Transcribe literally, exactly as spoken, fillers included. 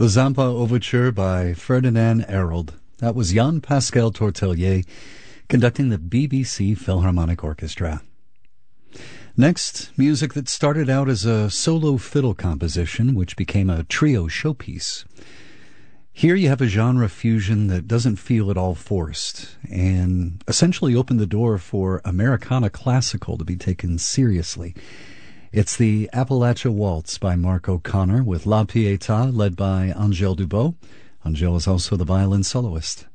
The Zampa Overture by Ferdinand Arnold. That was Jean-Pascal Tortelier conducting the B B C Philharmonic Orchestra. Next, music that started out as a solo fiddle composition, which became a trio showpiece. Here you have a genre fusion that doesn't feel at all forced, and essentially opened the door for Americana classical to be taken seriously. It's the Appalachia Waltz by Mark O'Connor with La Pietà led by Angèle Dubot. Angèle is also the violin soloist.